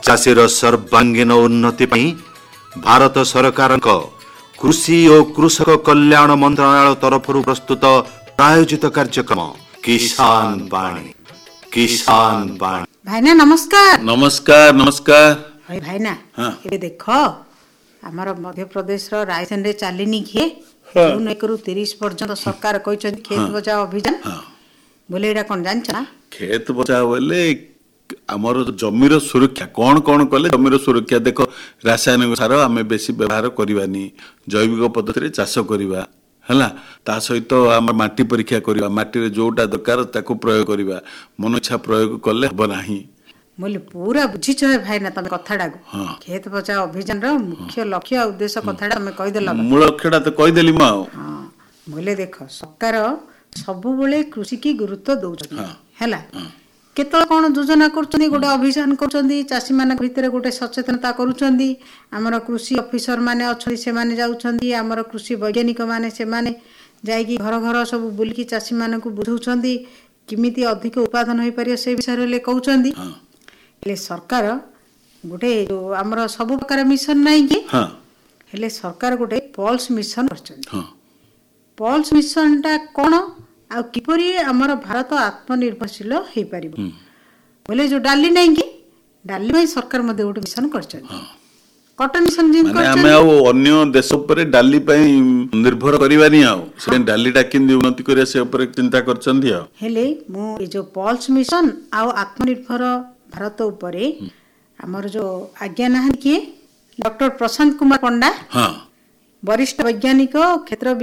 ଚାଷୀର ସର୍ବାଙ୍ଗୀନ ଉନ୍ନତି ପାଇଁ ଭାରତ ସରକାରଙ୍କ କୃଷି ଓ କୃଷକ କଲ୍ୟାଣ ମନ୍ତ୍ରଣାଳୟ ତରଫରୁ ପ୍ରସ୍ତୁତ ପ୍ରାୟୋଜିତ କାର୍ଯ୍ୟକ୍ରମ କିଷାନ ବାଣୀ। କିଷାନ ବାଣୀ। ଭାଇନା ନମସ୍କାର। ନମସ୍କାର ନମସ୍କାର। ଭାଇନା ଏବେ ଦେଖ ଆମର ମଧ୍ୟପ୍ରଦେଶର ରାୟସେନରେ ଚାଲିନି କି ଜୁନ 1ରୁ 30 ପର୍ଯ୍ୟନ୍ତ ସରକାର କହିଛନ୍ତି କ୍ଷେତ ବଚାଓ ଅଭିଯାନ ବୋଲେ ଏଇଟା କଣ ଜାଣିଛ ନା? କ୍ଷେତ ବଚାଓ ବୋଲେ ଆମର ଜମିର ସୁରକ୍ଷା କଣ କଣ କଲେ ଜମିର ସୁରକ୍ଷା ଦେଖ ରାସାୟନିକ ସାର ଆମେ ବେଶୀ ବ୍ୟବହାର କରିବାନି, ଜୈବିକ ପଦ୍ଧତିରେ ଚାଷ କରିବା ହେଲା, ତା ସହିତ ଆମର ମାଟି ପରୀକ୍ଷା କରିବା, ମାଟିରେ ଯୋଉଟା ଦରକାର ତାକୁ ପ୍ରୟୋଗ କରିବା, ମନ ଇଚ୍ଛା ପ୍ରୟୋଗ କଲେ ହବ ନାହିଁ। ବୋଲେ ପୁରା ବୁଝିଛ ଭାଇନା ତମେ କଥାଟାକୁ। କ୍ଷେତ ବଚାଓ ଅଭିଯାନର ମୁଖ୍ୟ ଲକ୍ଷ୍ୟ ଆଉ ଉଦ୍ଦେଶ୍ୟ କଥାଟା ତମେ କହିଦେଲ। ମୂଳ ଲକ୍ଷ୍ୟଟା ତ କହିଦେଲି ମୁଁ ଆଉ। ବୋଲେ ଦେଖ ସରକାର ସବୁବେଳେ କୃଷି କି ଗୁରୁତ୍ୱ ଦଉଛନ୍ତି ହେଲା। କେତେବେଳେ କଣ ଯୋଜନା କରୁଛନ୍ତି, ଗୋଟେ ଅଭିଯାନ କରୁଛନ୍ତି, ଚାଷୀ ମାନଙ୍କ ଭିତରେ ଗୋଟେ ସଚେତନତା କରୁଛନ୍ତି, ଆମର କୃଷି ଅଫିସର ମାନେ ଅଛନ୍ତି ସେମାନେ ଯାଉଛନ୍ତି, ଆମର କୃଷି ବୈଜ୍ଞାନିକ ମାନେ ସେମାନେ ଯାଇକି ଘର ଘର ସବୁ ବୁଲିକି ଚାଷୀ ମାନଙ୍କୁ ବୁଝଉଛନ୍ତି କେମିତି ଅଧିକ ଉତ୍ପାଦନ ହେଇପାରିବ ସେ ବିଷୟରେ କହୁଛନ୍ତି। ହେଲେ ସରକାର ଗୋଟେ ଆମର ସବୁ ପ୍ରକାର ମିଶନ ନାହିଁ କି, ହେଲେ ସରକାର ଗୋଟେ ପଲ୍ସ ମିଶନ କରିଛନ୍ତି। ପଲ୍ସ ମିଶନଟା କଣ ଆଉ କିପରି ଆମର ଭାରତ ଆତ୍ମନିର୍ଭରଶୀଳ ହେଇପାରିବ ବୋଲେ ଯୋଉ ଡାଲି ନାହିଁ କି, ଡାଲି ପାଇଁ ସରକାର ମଧ୍ୟ ଗୋଟେ ମିଶନ କରିଛନ୍ତି। କଟନ ମିଶନ ମାନେ ଆମେ ଆଉ ଅନ୍ୟ ଦେଶ ଉପରେ ଡାଲି ପାଇଁ ନିର୍ଭର କରିବାନି, ଆଉ ସେ ଡାଲିଟା କେମିତି ଉନ୍ନତି କରିବା ସେ ଉପରେ ଚିନ୍ତା କରିଛନ୍ତି। ଆଉ ହେଲେ ମୁଁ ଏ ଯୋଉ ପଲ୍ସ ମିଶନ ଆଉ ଆତ୍ମନିର୍ଭର ଭାରତ ଉପରେ ଆମର ଯୋଉ ଆଜ୍ଞା ନାହାନ୍ତି କିଏ ଡକ୍ଟର ପ୍ରଶାନ୍ତ କୁମାର ପଣ୍ଡା, ବରିଷ୍ଠ ବୈଜ୍ଞାନିକ କ୍ଷେତ୍ର